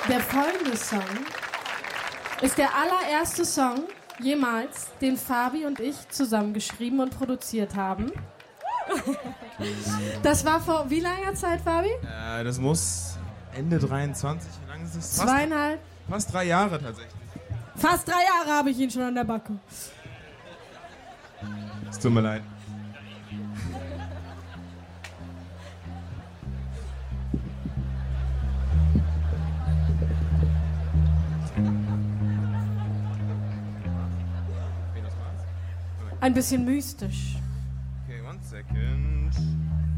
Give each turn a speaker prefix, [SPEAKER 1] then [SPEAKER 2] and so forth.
[SPEAKER 1] Der folgende Song ist der allererste Song jemals, den Fabi und ich zusammen geschrieben und produziert haben. Das war vor wie langer Zeit, Fabi?
[SPEAKER 2] Das muss Ende 23. Wie lange ist es? Fast 3 Jahre tatsächlich.
[SPEAKER 1] Fast 3 Jahre habe ich ihn schon an der Backe.
[SPEAKER 2] Es tut mir leid.
[SPEAKER 1] Ein bisschen mystisch.
[SPEAKER 2] Okay, one second.